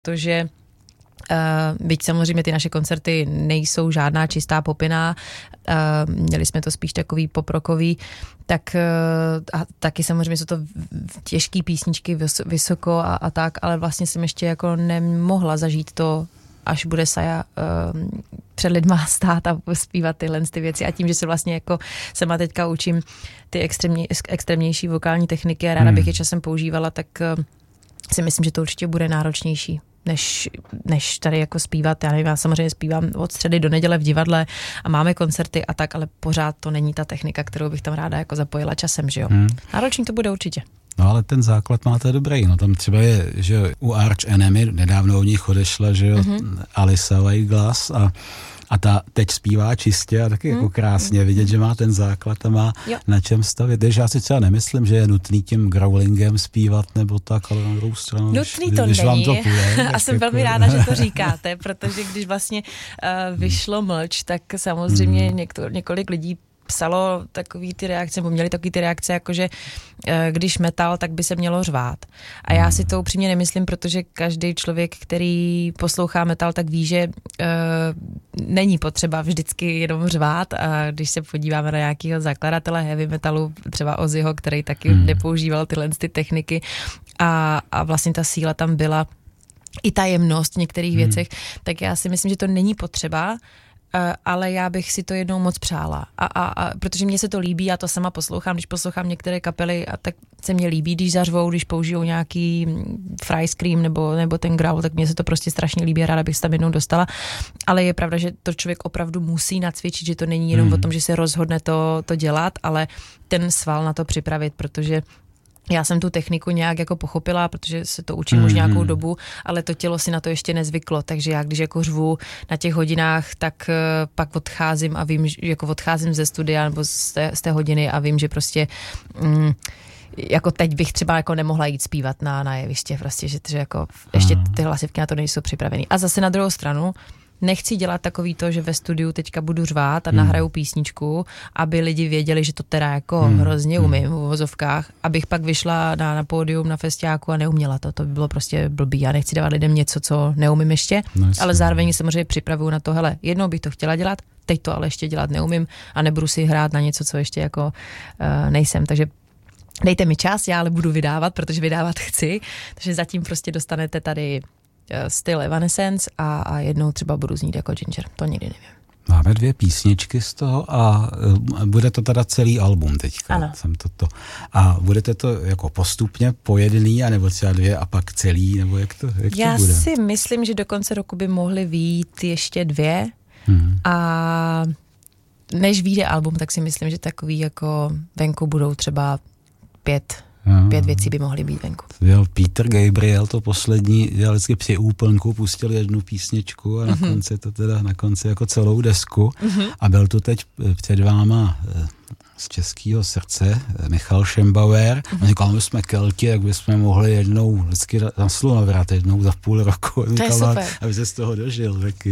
protože byť samozřejmě ty naše koncerty nejsou žádná čistá popina, měli jsme to spíš takový poprokový, tak a taky samozřejmě jsou to těžké písničky vysoko a tak, ale vlastně jsem ještě jako nemohla zažít to, až bude Saja před lidma stát a zpívat tyhle ty věci. A tím, že se vlastně jako sama teďka učím ty extrémnější vokální techniky a ráda bych je časem používala, tak si myslím, že to určitě bude náročnější, než tady jako zpívat. Já nevím, já samozřejmě zpívám od středy do neděle v divadle a máme koncerty a tak, ale pořád to není ta technika, kterou bych tam ráda jako zapojila časem, že jo. Náročný to bude určitě. No ale ten základ máte dobrý, no tam třeba je, že u Arch Enemy, nedávno u nich odešla, že jo, Alisa Weiglas a ta teď zpívá čistě a taky jako krásně vidět, že má ten základ a má na čem stavět. Takže já si třeba nemyslím, že je nutný tím growlingem zpívat nebo tak, ale na druhou stranu. Nutný to když není. Vám to půjde, a jsem velmi ráda, že to říkáte, protože když vlastně vyšlo Mlč, tak samozřejmě několik lidí psalo takový ty reakce, nebo měli takový ty reakce, jakože když metal, tak by se mělo řvát. A já si to upřímně nemyslím, protože každý člověk, který poslouchá metal, tak ví, že není potřeba vždycky jenom řvát. A když se podíváme na nějakého zakladatele heavy metalu, třeba Ozzyho, který taky nepoužíval tyhle ty techniky a vlastně ta síla tam byla, i ta jemnost v některých věcech, tak já si myslím, že to není potřeba, ale já bych si to jednou moc přála. A protože mně se to líbí, já to sama poslouchám, když poslouchám některé kapely, a tak se mně líbí, když zařvou, když použijou nějaký fry scream nebo ten growl, tak mně se to prostě strašně líbí a ráda bych se tam jednou dostala. Ale je pravda, že to člověk opravdu musí nacvičit, že to není jenom o tom, že se rozhodne to dělat, ale ten sval na to připravit, protože já jsem tu techniku nějak jako pochopila, protože se to učím už nějakou dobu, ale to tělo si na to ještě nezvyklo, takže já když jako řvu na těch hodinách, tak pak odcházím a vím, že jako odcházím ze studia nebo z té hodiny a vím, že prostě jako teď bych třeba jako nemohla jít zpívat na jeviště, prostě, že jako ještě ty hlasivky na to nejsou připravený. A zase na druhou stranu nechci dělat takový to, že ve studiu teďka budu řvát a nahraju písničku, aby lidi věděli, že to teda jako hrozně umím v uvozovkách, abych pak vyšla na pódium na festiáku a neuměla to. To by bylo prostě blbý. Já nechci dávat lidem něco, co neumím ještě, ale zároveň samozřejmě připravuju na to, hele, jednou bych to chtěla dělat, teď to ale ještě dělat neumím a nebudu si hrát na něco, co ještě jako nejsem. Takže dejte mi čas, já ale budu vydávat, protože vydávat chci, takže zatím prostě dostanete tady styl Evanescence a jednou třeba budu znít jako Ginger, to nikdy nevím. Máme 2 písničky z toho a bude to teda celý album teďka. Ano. A budete to jako postupně po jedný, anebo třeba 2 a pak celý, nebo jak to bude? Já si myslím, že do konce roku by mohly vyjít ještě 2 a než vyjde album, tak si myslím, že takový jako venku budou třeba 5 věcí by mohly být venku. Dělal Peter Gabriel to poslední, dělal vždycky při úplnku, pustil jednu písničku a na konci jako celou desku a byl tu teď před váma z Českého srdce Michal Schembauer a říkal, my jsme Kelti, jak bychom mohli jednou vždycky na Slunovrat, jednou za půl roku. To je super. Aby se z toho dožil taky.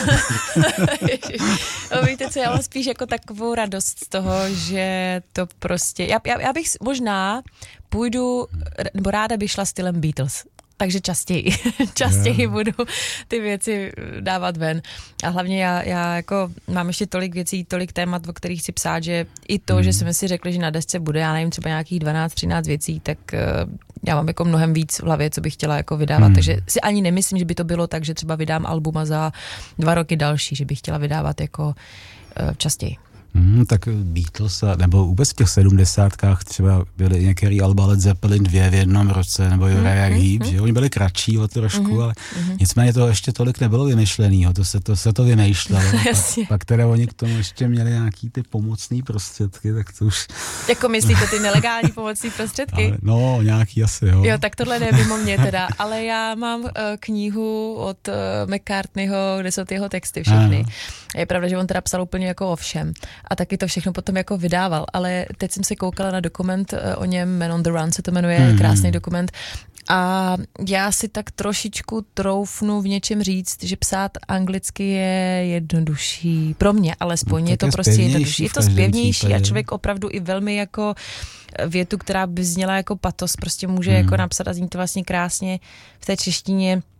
Víte co, já mám spíš jako takovou radost z toho, že to prostě, já bych možná půjdu, nebo ráda bych šla stylem Beatles. Takže častěji budu ty věci dávat ven. A hlavně já jako mám ještě tolik věcí, tolik témat, o kterých chci psát, že i to, že jsme si řekli, že na desce bude, já nevím, třeba nějakých 12-13 věcí, tak já mám jako mnohem víc v hlavě, co bych chtěla jako vydávat. Takže si ani nemyslím, že by to bylo tak, že třeba vydám album a za 2 roky další, že bych chtěla vydávat jako častěji. Tak Beatles, nebo vůbec v těch 70kách třeba byly některý alba Led Zeppelin 2 v jednom roce, nebo Uriah Heep, že oni byli kratší o trošku, ale nicméně to ještě tolik nebylo vymyšlenýho, to se to vymýšlelo. pak teda oni k tomu ještě měli nějaký ty pomocný prostředky, tak to už... Jako myslíte ty nelegální pomocný prostředky? Ale, no, nějaký asi, jo. Jo, tak tohle ne mimo mě teda, ale já mám knihu od McCartneyho, kde jsou ty jeho texty všechny. Je pravda, že on teda psal úplně jako o všem. A taky to všechno potom jako vydával, ale teď jsem se koukala na dokument o něm, Man on the Run se to jmenuje, krásný dokument. A já si tak trošičku troufnu v něčem říct, že psát anglicky je jednodušší. Pro mě alespoň je to prostě jednodušší. Je to zpěvnější a člověk opravdu i velmi jako větu, která by zněla jako patos, prostě může jako napsat a zní to vlastně krásně v té češtině.